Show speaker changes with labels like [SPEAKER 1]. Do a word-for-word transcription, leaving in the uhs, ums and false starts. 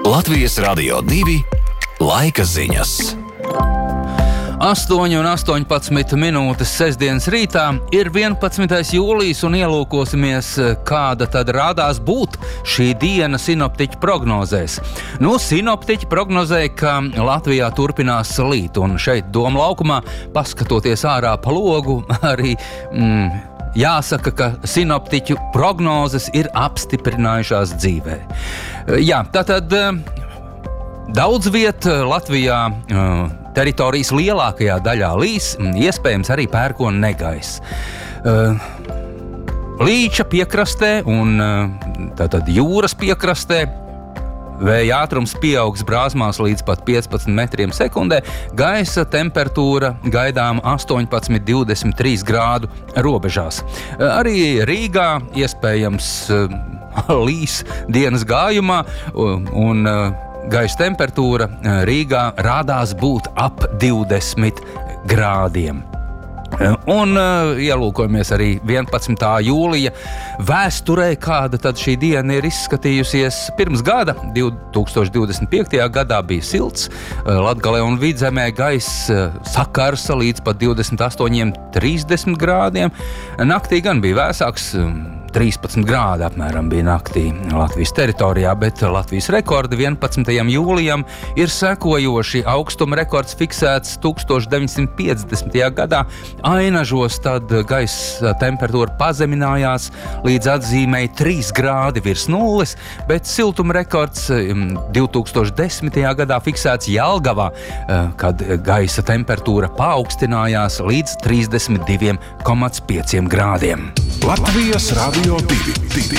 [SPEAKER 1] Latvijas Radio divi laika ziņas.
[SPEAKER 2] astoņi un astoņpadsmit minūtes sestdienas rītā ir vienpadsmitais jūlijas un ielūkosimies, kāda tad rādās būt šī diena sinoptiķu prognozēs. Nu, sinoptiķi prognozēja, ka Latvijā turpinās līt, un šeit Doma laukumā, paskatoties ārā pa logu, arī mm, jāsaka, ka sinoptiķu prognozes ir apstiprinājušās dzīvē. Jā, tātad daudz viet Latvijā teritorijas lielākajā daļā līs, iespējams arī pērkona negaiss. Līča piekrastē un tātad jūras piekrastē vēja ātrums pieaugs brāzmās līdz pat piecpadsmit metriem sekundē, gaisa temperatūra gaidām astoņpadsmit līdz divdesmit trīs grādu robežās. Arī Rīgā iespējams līs dienas gājumā un gaisa temperatūra Rīgā rādās būt ap divdesmit grādiem. Un uh, ielūkojamies arī vienpadsmitā jūlija vēsturē, kāda tad šī diena ir izskatījusies pirms gada. divi tūkstoši divdesmit piektajā gadā bija silts, Latgalē un Vidzemē gaiss sakarsa līdz pat divdesmit astoņiem līdz trīsdesmit grādiem. Naktī gan bija vēsāks, trīspadsmit grādi apmēram bija naktī Latvijas teritorijā, bet Latvijas rekordi vienpadsmitajam jūlijam ir sekojoši. Augstuma rekords fiksēts tūkstoš deviņsimt piecdesmitajā gadā. Ainažos tad gaisa temperatūra pazeminājās līdz atzīmei trīs grādi virs nulles, bet siltuma rekords divi tūkstoši desmitajā gadā fiksēts Jelgavā, kad gaisa temperatūra paaugstinājās līdz trīsdesmit divi komats pieci grādiem.
[SPEAKER 3] Latvijas Radio divi.